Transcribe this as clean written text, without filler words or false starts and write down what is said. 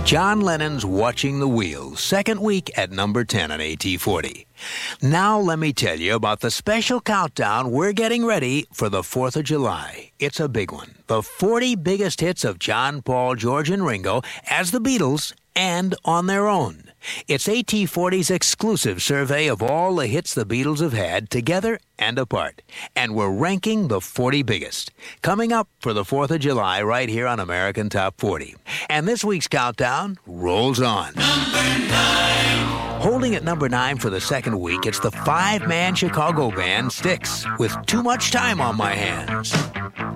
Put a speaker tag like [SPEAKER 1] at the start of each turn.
[SPEAKER 1] John Lennon's Watching the Wheels, second week at number 10 on AT40. Now let me tell you about the special countdown we're getting ready for the 4th of July. It's a big one. The 40 biggest hits of John, Paul, George, and Ringo as the Beatles and on their own. It's AT40's exclusive survey of all the hits the Beatles have had together and apart. And we're ranking the 40 biggest. Coming up for the 4th of July right here on American Top 40. And this week's countdown rolls on.
[SPEAKER 2] Number 9.
[SPEAKER 1] Holding at number 9 for the second week, it's the 5-man Chicago band Styx with Too Much Time on My Hands.